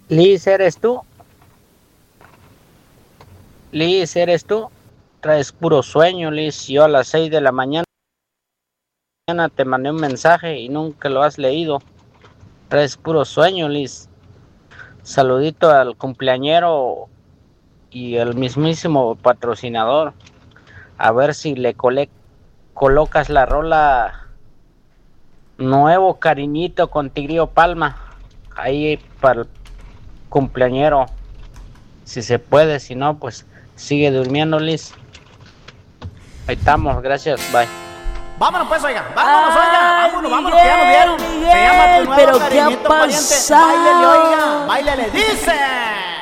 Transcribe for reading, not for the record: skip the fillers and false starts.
Liz, ¿eres tú? Liz, ¿eres tú? Traes puro sueño, Liz. Yo a las 6 de la mañana te mandé un mensaje y nunca lo has leído. Traes puro sueño, Liz. Saludito al cumpleañero y el mismísimo patrocinador. A ver si le colocas la rola Nuevo Cariñito con Tigrillo Palma. Ahí para el cumpleañero. Si se puede, si no, pues sigue durmiendo, Liz. Ahí estamos, gracias, bye. Vámonos pues, oiga, vámonos, oiga, Ay, vámonos, vámonos, que ya nos Miguel, dieron. Se llama Tu Miguel, Nuevo pero ¿qué ha Cariñito Pariente. pasado? Báilele, oiga, báilele, dice.